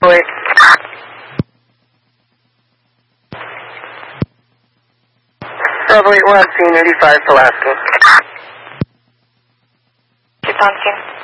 Wait. 1, scene 85, Pulaski. Keep on scene.